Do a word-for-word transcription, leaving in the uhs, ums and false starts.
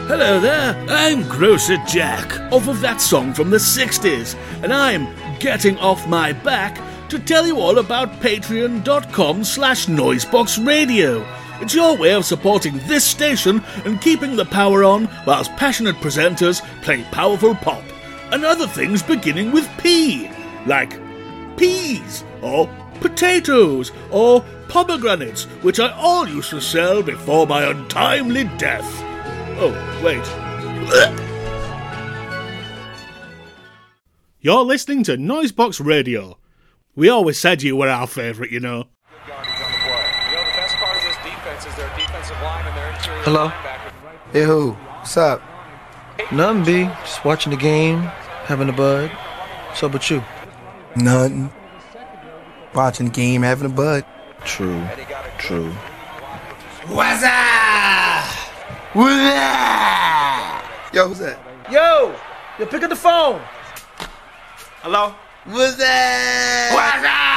Hello there, I'm Grocer Jack, off of that song from the sixties, and I'm getting off my back to tell you all about patreon.com slash noiseboxradio. It's your way of supporting this station and keeping the power on whilst passionate presenters play powerful pop, and other things beginning with P, like peas, or potatoes, or pomegranates, which I all used to sell before my untimely death. Oh, wait. You're listening to Noisebox Radio. We always said you were our favourite, you know. Hello? Hey, who? What's up? Nothing, B. Just watching the game, having a bud. What's up with you? Nothing. Watching the game, having a bud. True. True. What's up? What's up? Yo, who's that? Yo! Yo, pick up the phone! Hello? What's that? What's up?